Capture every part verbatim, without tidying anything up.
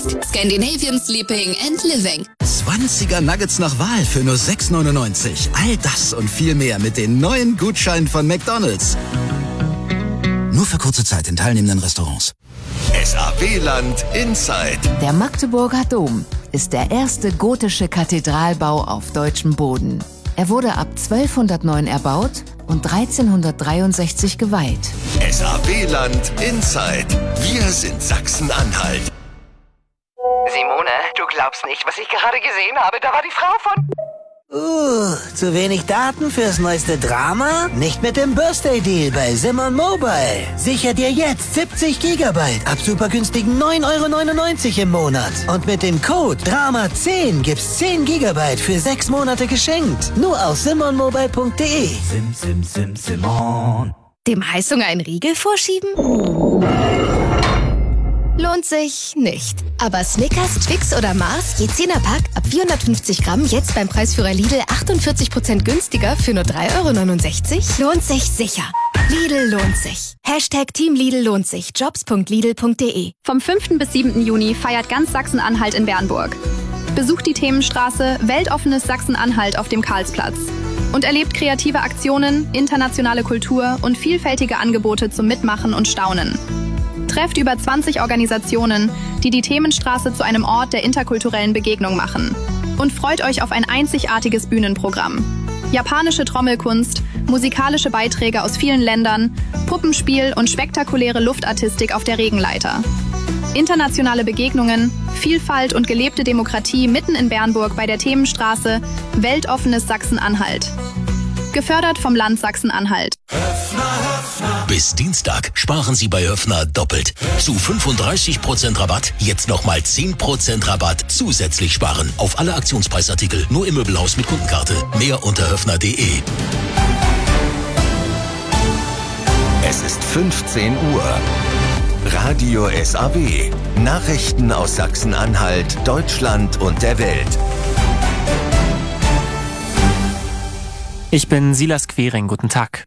ist Scandinavian Sleeping and Living. zwanziger Nuggets nach Wahl für nur sechs neunundneunzig. All das und viel mehr mit den neuen Gutscheinen von McDonald's. Nur für kurze Zeit in teilnehmenden Restaurants. S A W-Land Inside. Der Magdeburger Dom ist der erste gotische Kathedralbau auf deutschem Boden. Er wurde ab zwölfhundertneun erbaut und dreizehnhundertdreiundsechzig geweiht. S A W-Land Inside. Wir sind Sachsen-Anhalt. Simone, du glaubst nicht, was ich gerade gesehen habe. Da war die Frau von... Uh, zu wenig Daten fürs neueste Drama? Nicht mit dem Birthday Deal bei Simon Mobile. Sicher dir jetzt siebzig Gigabyte ab super günstigen neun Euro neunundneunzig im Monat. Und mit dem Code Drama zehn gibt's zehn Gigabyte für sechs Monate geschenkt. Nur auf simon mobile punkt de. Sim, sim, sim, Simon. Dem Heißhunger einen Riegel vorschieben? Lohnt sich nicht. Aber Snickers, Twix oder Mars, je zehner Pack, ab vierhundertfünfzig Gramm, jetzt beim Preisführer Lidl achtundvierzig Prozent günstiger für nur drei Euro neunundsechzig? Lohnt sich sicher. Lidl lohnt sich. Hashtag Team Lidl lohnt sich. Jobs punkt lidl punkt de. Vom fünften bis siebten Juni feiert ganz Sachsen-Anhalt in Bernburg. Besucht die Themenstraße Weltoffenes Sachsen-Anhalt auf dem Karlsplatz und erlebt kreative Aktionen, internationale Kultur und vielfältige Angebote zum Mitmachen und Staunen. Trefft über zwanzig Organisationen, die die Themenstraße zu einem Ort der interkulturellen Begegnung machen. Und freut euch auf ein einzigartiges Bühnenprogramm. Japanische Trommelkunst, musikalische Beiträge aus vielen Ländern, Puppenspiel und spektakuläre Luftartistik auf der Regenleiter. Internationale Begegnungen, Vielfalt und gelebte Demokratie mitten in Bernburg bei der Themenstraße Weltoffenes Sachsen-Anhalt. Gefördert vom Land Sachsen-Anhalt. Bis Dienstag sparen Sie bei Höffner doppelt. Zu fünfunddreißig Prozent Rabatt, jetzt nochmal zehn Prozent Rabatt zusätzlich sparen. Auf alle Aktionspreisartikel, nur im Möbelhaus mit Kundenkarte. Mehr unter höffner punkt de. Es ist fünfzehn Uhr. Radio S A W. Nachrichten aus Sachsen-Anhalt, Deutschland und der Welt. Ich bin Silas Quering, guten Tag.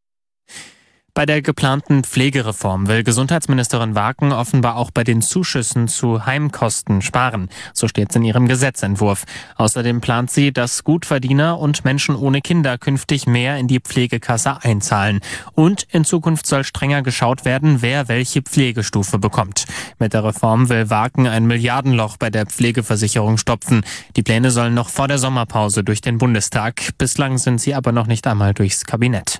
Bei der geplanten Pflegereform will Gesundheitsministerin Waken offenbar auch bei den Zuschüssen zu Heimkosten sparen. So steht es in ihrem Gesetzentwurf. Außerdem plant sie, dass Gutverdiener und Menschen ohne Kinder künftig mehr in die Pflegekasse einzahlen. Und in Zukunft soll strenger geschaut werden, wer welche Pflegestufe bekommt. Mit der Reform will Waken ein Milliardenloch bei der Pflegeversicherung stopfen. Die Pläne sollen noch vor der Sommerpause durch den Bundestag. Bislang sind sie aber noch nicht einmal durchs Kabinett.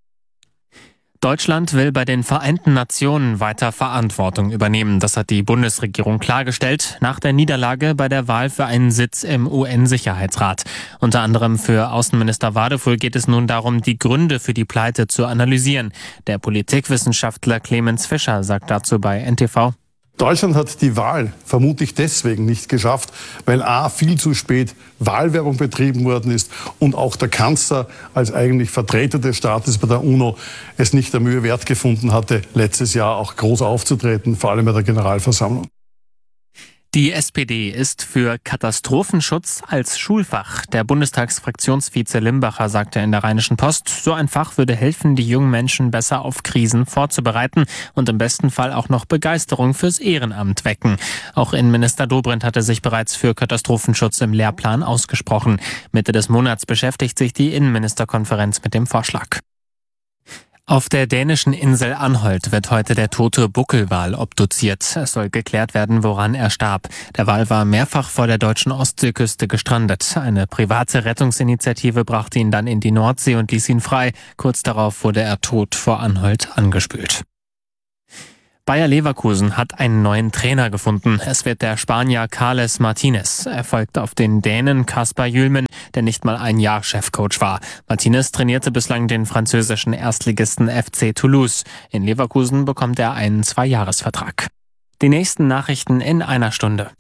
Deutschland will bei den Vereinten Nationen weiter Verantwortung übernehmen. Das hat die Bundesregierung klargestellt nach der Niederlage bei der Wahl für einen Sitz im U N-Sicherheitsrat. Unter anderem für Außenminister Wadefuhl geht es nun darum, die Gründe für die Pleite zu analysieren. Der Politikwissenschaftler Clemens Fischer sagt dazu bei N T V: Deutschland hat die Wahl vermutlich deswegen nicht geschafft, weil a. viel zu spät Wahlwerbung betrieben worden ist und auch der Kanzler als eigentlich Vertreter des Staates bei der UNO es nicht der Mühe wert gefunden hatte, letztes Jahr auch groß aufzutreten, vor allem bei der Generalversammlung. Die S P D ist für Katastrophenschutz als Schulfach. Der Bundestagsfraktionsvize Limbacher sagte in der Rheinischen Post, so ein Fach würde helfen, die jungen Menschen besser auf Krisen vorzubereiten und im besten Fall auch noch Begeisterung fürs Ehrenamt wecken. Auch Innenminister Dobrindt hatte sich bereits für Katastrophenschutz im Lehrplan ausgesprochen. Mitte des Monats beschäftigt sich die Innenministerkonferenz mit dem Vorschlag. Auf der dänischen Insel Anholt wird heute der tote Buckelwal obduziert. Es soll geklärt werden, woran er starb. Der Wal war mehrfach vor der deutschen Ostseeküste gestrandet. Eine private Rettungsinitiative brachte ihn dann in die Nordsee und ließ ihn frei. Kurz darauf wurde er tot vor Anholt angespült. Bayer Leverkusen hat einen neuen Trainer gefunden. Es wird der Spanier Carles Martinez. Er folgt auf den Dänen Kasper Hjulmen, der nicht mal ein Jahr Chefcoach war. Martinez trainierte bislang den französischen Erstligisten F C Toulouse. In Leverkusen bekommt er einen Zweijahresvertrag. Die nächsten Nachrichten in einer Stunde.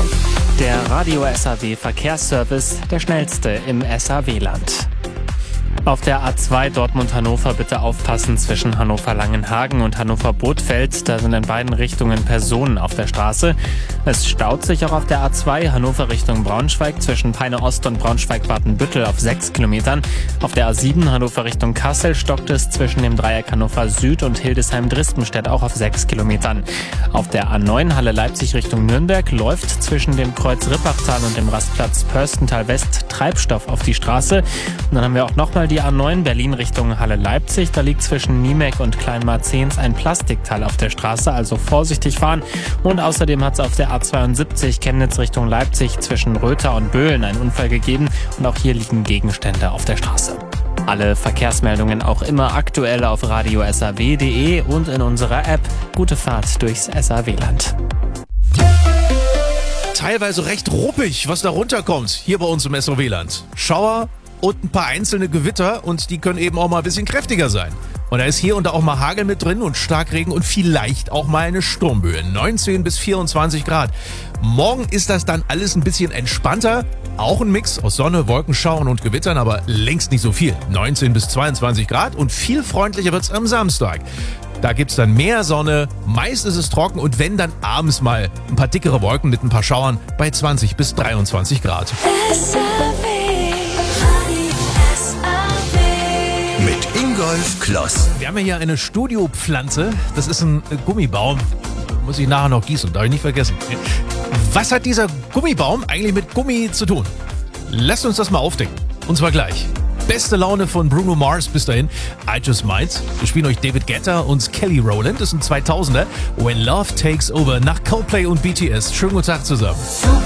Der Radio S A W Verkehrsservice, der schnellste im S A W-Land. Auf der A zwei Dortmund-Hannover bitte aufpassen zwischen Hannover-Langenhagen und Hannover-Bothfeld. Da sind in beiden Richtungen Personen auf der Straße. Es staut sich auch auf der A zwei Hannover Richtung Braunschweig zwischen Peine Ost und Braunschweig-Watenbüttel auf sechs Kilometern. Auf der A sieben Hannover Richtung Kassel stockt es zwischen dem Dreieck Hannover Süd und Hildesheim-Drispenstedt auch auf sechs Kilometern. Auf der A neun Halle-Leipzig Richtung Nürnberg läuft zwischen dem Kreuz Rippachtal und dem Rastplatz Pörstental West Treibstoff auf die Straße. Und dann haben wir auch nochmal die A neun Berlin Richtung Halle-Leipzig. Da liegt zwischen Niemek und Kleinmarzens ein Plastikteil auf der Straße, also vorsichtig fahren. Und außerdem hat es auf der A zweiundsiebzig Chemnitz Richtung Leipzig zwischen Röther und Böhlen einen Unfall gegeben. Und auch hier liegen Gegenstände auf der Straße. Alle Verkehrsmeldungen auch immer aktuell auf radio s a w punkt d e und in unserer App. Gute Fahrt durchs S A W-Land. Teilweise recht ruppig, was da runterkommt, hier bei uns im S A W-Land. Schauer und ein paar einzelne Gewitter und die können eben auch mal ein bisschen kräftiger sein. Und da ist hier und da auch mal Hagel mit drin und Starkregen und vielleicht auch mal eine Sturmböe. neunzehn bis vierundzwanzig Grad. Morgen ist das dann alles ein bisschen entspannter. Auch ein Mix aus Sonne, Wolkenschauern und Gewittern, aber längst nicht so viel. neunzehn bis zweiundzwanzig Grad und viel freundlicher wird's am Samstag. Da gibt's dann mehr Sonne, meist ist es trocken und wenn, dann abends mal ein paar dickere Wolken mit ein paar Schauern bei zwanzig bis dreiundzwanzig Grad. Mit Ingolf Kloss. Wir haben ja hier eine Studiopflanze. Das ist ein Gummibaum. Muss ich nachher noch gießen, darf ich nicht vergessen. Was hat dieser Gummibaum eigentlich mit Gummi zu tun? Lasst uns das mal aufdecken. Und zwar gleich. Beste Laune von Bruno Mars bis dahin. I Just Might. Wir spielen euch David Guetta und Kelly Rowland. Das sind zweitausender. When Love Takes Over nach Coldplay und B T S. Schönen guten Tag zusammen.